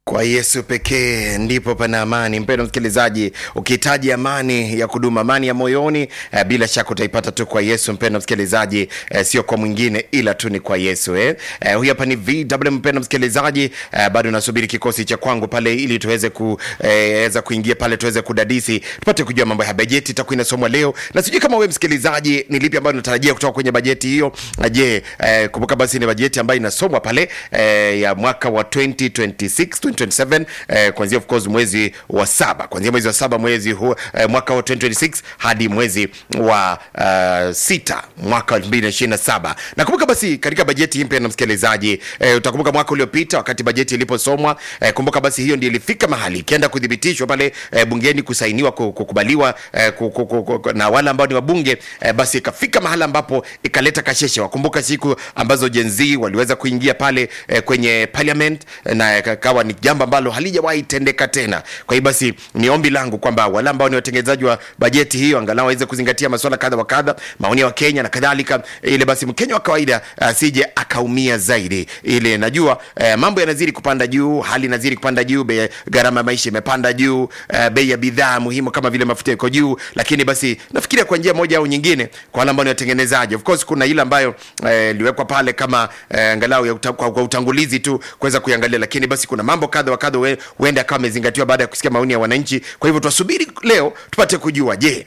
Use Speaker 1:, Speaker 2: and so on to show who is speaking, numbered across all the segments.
Speaker 1: Kwa Yesu pekee ndipo pana amani. Mpendwa msikilizaji, ukihitaji amani ya kudumu, amani ya moyoni, bila shaka utaipata tu kwa Yesu. Mpendwa msikilizaji, sio kwa mwingine ila tu ni kwa Yesu. Huyu hapa ni VW. Mpendwa msikilizaji, bado nasubiri kikosi cha kwangu pale ili tuweze kuweza kuingia pale, tuweze kudadisi, tupate kujua mambo ya bajeti itakuwa inasomwa leo. Na sijui kama wewe msikilizaji ni lipi ambalo unatarajia kutoka kwenye bajeti hiyo. Je, kumbuka basi ni bajeti ambayo inasomwa pale ya mwaka wa 2026 2027, kuanzia of course mwezi wa 7, kuanzia mwezi wa 7 mwezi huu mwaka wa 2026 hadi mwezi wa 6 mwaka wa 2027. Na kumbuka basi katika bajeti hii mpendwa msikilizaji, utakumbuka mwaka uliopita wakati bajeti iliposomwa, kumbuka basi hiyo ndio ilifika mahali ikienda kudhibitishwa pale bungeni, kusainiwa, kukubaliwa na wale ambao ni wabunge, basi ikafika mahali ambapo ikaleta kasheshe. Wakumbuka siku ambazo Gen Z waliweza kuingia pale kwenye parliament, na kawa ni jambo ambalo halijawahi tendeka tena. Kwa hiyo basi ni ombi langu kwamba wale ambao ni watengenezaji wa bajeti hiyo angalau waweze kuzingatia masuala kadha wa kadha, maoni ya Kenya na kadhalika, ile basi Mkenya wa kawaida asije akaumia zaidi. Ile najua mambo yanazidi kupanda juu, hali inazidi kupanda juu, gharama ya maisha imepanda juu, bei ya bidhaa muhimu kama vile mafuta iko juu, lakini basi nafikiria kwa njia moja au nyingine kwa wale ambao ni watengenezaji, of course kuna ile ambayo liwekwa pale kama angalau kwa utangulizi tu kuweza kuiangalia, lakini basi kuna mambo kadha wa kadha huenda kama amezingatiwa baada ya kusikia maoni ya wananchi. Kwa hivyo tusubiri leo tupate kujua je,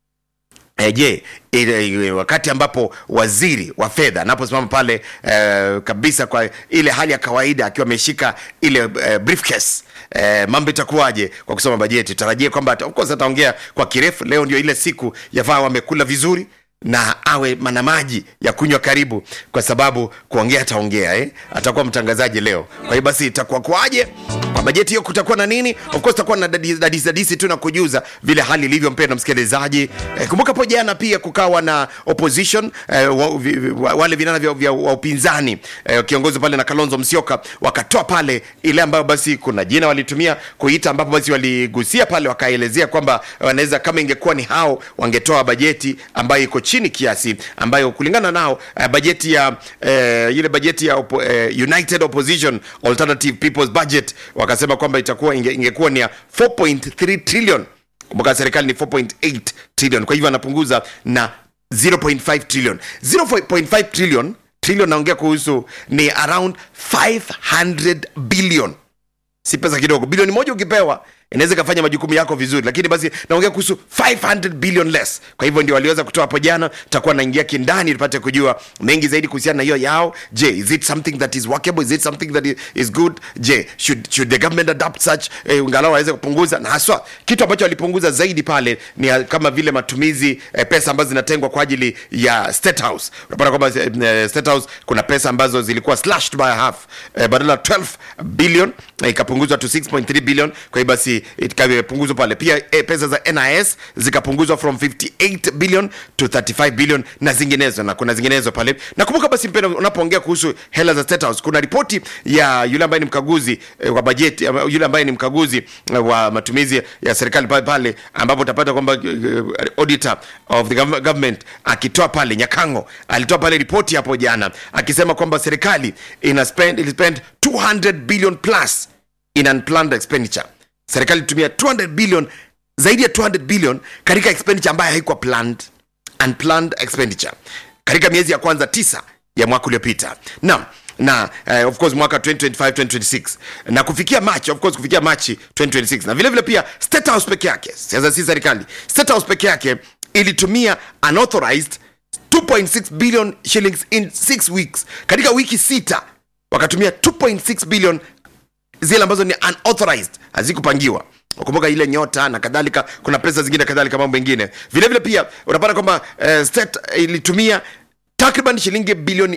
Speaker 1: wakati ambapo waziri wa fedha anaposimama pale kabisa kwa ile hali ya kawaida akiwa ameshika ile briefcase, mambo itakuwaje kwa kusoma bajeti? Tarajie kwamba of course ataongea kwa kirefu. Leo ndio ile siku yafaa wamekula vizuri na awe mana maji ya kunywa karibu, kwa sababu kuongea ataongea, atakuwa mtangazaji leo. Kwa hiyo basi itakuwa kwaje kwa bajeti hiyo? Kutakuwa na nini? Of course tutakuwa na dadisi tu na kujuza vile hali ilivyo mpendwa msikilizaji. Kumbuka hapo jana pia kukawa na opposition, wale vinana vya upinzani, kiongozi pale na Kalonzo Musyoka wakatoa pale ile ambayo basi kuna jina walitumia kuita, ambapo basi waligusia pale wakaelezea kwamba wanaweza, kama ingekuwa ni hao, wangetoa bajeti ambayo iko chini kiasi, ambayo kulingana nao bajeti ya ile bajeti ya United Opposition Alternative People's Budget, wakasema kwamba itakuwa ingekuwa ni 4.3 trillion. Kumbuka serikali ni 4.8 trillion, kwa hivyo anapunguza na 0.5 trillion. 0.5 trillion naongea kuhusu ni around 500 billion. Si pesa kidogo. Bilioni moja ukipewa inaweza kufanya majukumu yako vizuri, lakini basi naongea kuhusu 500 billion less. Kwa hivyo ndio waliweza kutoa hapo jana. Tutakuwa naingia kindani tupate kujua mengi zaidi kuhusiana na hiyo yao. Je, is it something that is workable? Is it something that is good? Je, should the government adapt such, ungalau waweze kupunguza? Na haswa kitu ambacho walipunguza zaidi pale ni kama vile matumizi, pesa ambazo zinatengwa kwa ajili ya State House. Unapata kwamba State House kuna pesa ambazo zilikuwa slashed by half, badala 12 billion ikapunguzwa to 6.3 billion. Kwa hiyo basi itakapunguzwa pale pia pesa za NIS zikapunguzwa from 58 billion to 35 billion na zinginezo, na kuna zinginezo pale. Na kumbuka basi mpendwa, unapoongea kuhusu hela za State House, kuna ripoti ya yule ambaye ni mkaguzi wa bajeti, yule ambaye ni mkaguzi wa matumizi ya serikali pale, ambapo utapata kwamba auditor of the government akitoa pale, Nyakango alitoa pale ripoti hapo jana akisema kwamba serikali ina spend 200 billion plus in unplanned expenditure. Serikali tumia 200 billion, zaidi ya 200 billion katika expenditure ambayo haikuwa planned, unplanned expenditure katika miezi ya kwanza 9 ya mwaka uliopita. Na of course mwaka 2025 2026 na kufikia March, of course kufikia March 2026. Na vile vile pia State House peke yake, sasa si serikali, State House peke yake ilitumia unauthorized 2.6 billion shillings in 6 weeks. Katika wiki 6 wakatumia 2.6 billion zile ambazo ni unauthorized, hazikupangiwa. Ukumbuka ile nyota na kadhalika, kuna pesa zingine kadhalika, mambo mengine. Vile vile pia unapata kwamba state ilitumia takriban shilingi bilioni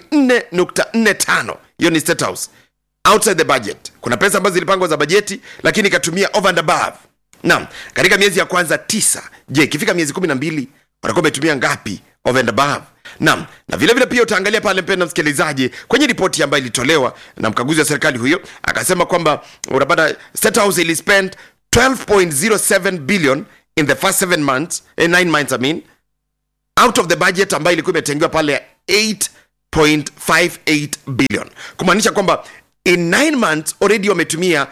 Speaker 1: 4.45. Hiyo ni State House outside the budget. Kuna pesa ambazo zilipangwa za bajeti lakini ikatumia over and above. Naam, katika miezi ya kwanza 9. Je, ikifika miezi 12 watakuwa wametumia ngapi over and above? Naam, na vile vile pia utaangalia pale mpendwa msikilizaji kwenye ripoti ambayo ilitolewa na mkaguzi wa serikali huyo, akasema kwamba unapata State House ili spend 12.07 billion in the first 9 months out of the budget ambayo ilikuwa imetengewa pale 8.58 billion. Kumaanisha kwamba in 9 months already wametumia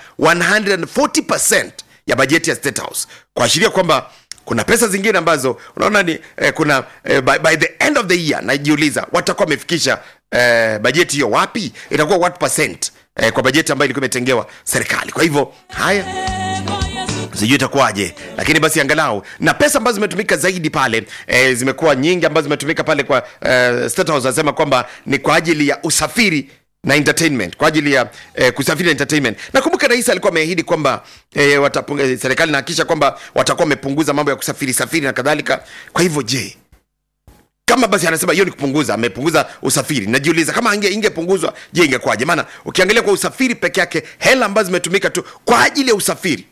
Speaker 1: 140% ya bajeti ya State House, kuashiria kwamba kuna pesa zingine ambazo unaona ni kuna by the end of the year, najiuliza watakuwa wamefikisha bajeti hiyo wapi, itakuwa what percent kwa bajeti ambayo ilikuwa imetengewa serikali. Kwa hivyo haya sijui itakuwaje, lakini basi angalau na pesa ambazo zimetumika zaidi pale zimekuwa nyingi ambazo zimetumika pale kwa State House. Anasema kwamba ni kwa ajili ya usafiri na entertainment, kwa ajili ya kusafiri na entertainment. Nakumbuka rais alikuwa ameahidi kwamba serikali inahakikisha kwamba watakuwa wamepunguza mambo ya safiri na kadhalika. Kwa hivyo je, kama basi anasema hiyo ni kupunguza, amepunguza usafiri, najiuliza kama ingepunguzwa je ingekwaje? Maana ukiangalia kwa usafiri peke yake, hela ambazo zimetumika tu kwa ajili ya usafiri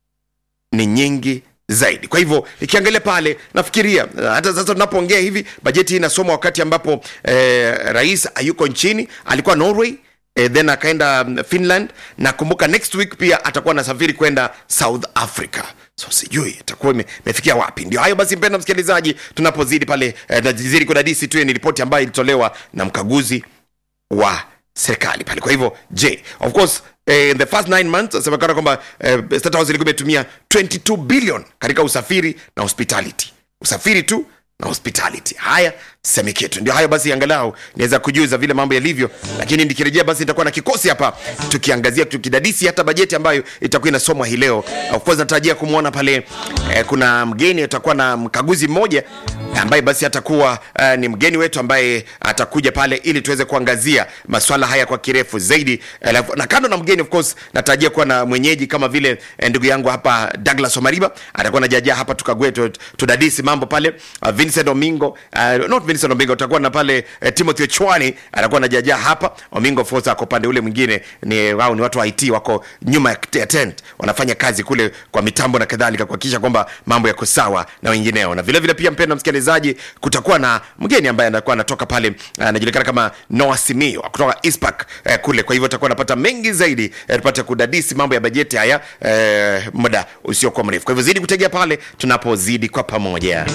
Speaker 1: ni nyingi zaidi. Kwa hivyo ikiangalia pale, nafikiria hata sasa tunapoongea hivi bajeti hii inasoma wakati ambapo rais hayuko nchini, alikuwa Norway, then akaenda Finland, na kumbuka next week pia atakuwa nasafiri kwenda South Africa. So sijui itakuwa imefikia wapi. Ndio hayo basi, mpendwa msikilizaji, tunapozidi pale nazidi kudadisi tu ni ripoti ambayo ilitolewa na mkaguzi wa serikali pale. Kwa hivyo je, of course in the first 9 months asemekana kwamba State House ilikuwa imetumia 22 billion katika usafiri na hospitality. Usafiri tu na hospitality. Haya, sema kitu. Ndio hayo basi, angalau niweza kujuza vile mambo yalivyo, lakini nikirejea basi nitakuwa na kikosi hapa tukiangazia, tukidadisi hata bajeti ambayo itakuwa inasomwa hii leo. Of course natarajia kumuona pale kuna mgeni, atakuwa na mkaguzi mmoja ambaye basi atakuwa ni mgeni wetu ambaye atakuja pale ili tuweze kuangazia masuala haya kwa kirefu zaidi. Na kando na mgeni, of course natarajia kuwa na mwenyeji kama vile ndugu yangu hapa Douglas Omariba atakuwa anajaja hapa tukague tudadisi mambo pale. Vincent Omingo, not Vincent Omingo, utakuwa na pale Timothy Chwani atakuwa anajaja hapa. Omingo force ako pande ule mwingine, ni wao ni watu wa IT wako nyuma ya tent, wanafanya kazi kule kwa mitambo na kadhalika kuhakikisha kwamba mambo yako sawa na wengineo. Na vile vile pia mpendwa msikilizaji, kutakuwa na mgeni ambaye anakuwa anatoka pale anajulikana kama Noah Simio kutoka Ispak kule. Kwa hivyo tutakuwa napata mengi zaidi tupate kudadisi mambo ya bajeti haya muda usiokuwa mrefu. Kwa hivyo zidi kutegea pale tunapozidi kwa pamoja.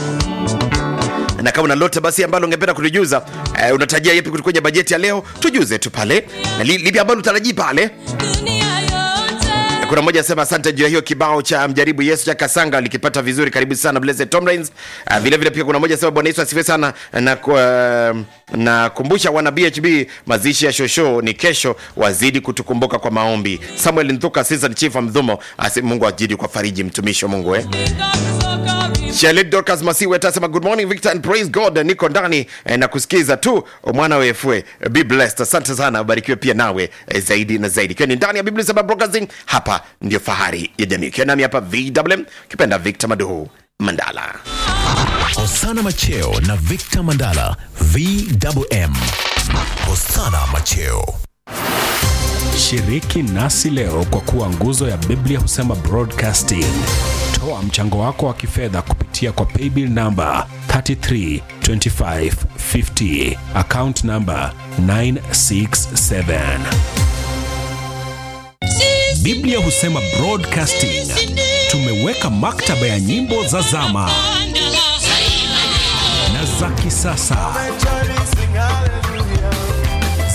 Speaker 1: Na kama una lote basi ambalo ungependa kutujuza, unatarajia yapi kwenye bajeti ya leo, tujuze tu pale. Na lipi ambalo unatarajia pale? Kuna mmoja anasema asante juu ya hiyo kibao cha mjaribu Yesu cha Kasanga, likipata vizuri, karibu sana Blessed Tom Rains. Vile vile pia kuna mmoja anasema Bwana Yesu asifiwe sana, na kumbusha wana BHB mazishi ya shosho ni kesho, wazidi kutukumbuka kwa maombi. Samuel Nthuka Season Chief Mdhumo, Mungu ajidi kwa fariji mtumishi wa Mungu Shalit Dorcas Masiwe atasema good morning Victor and praise God, niko ndani na kusikiza tu mwana wefwe, be blessed. Asante sana, ubarikiwe pia nawe zaidi na zaidi. Kwa ni ndani ya Biblia Saba Broadcasting, hapa ndio fahari ya jamii. Kwa nami hapa VMM kipenda Victor Maduhu Mandala.
Speaker 2: Osana Macheo na Victor Mandala, VMM. Osana Macheo.
Speaker 3: Shiriki nasi leo kwa kuwa nguzo ya Biblia Husema Broadcasting. Toa mchango wako wa kifedha kupitia kwa paybill number 332550, account number 967. Biblia Husema Broadcasting, tumeweka maktaba ya nyimbo za zama na za kisasa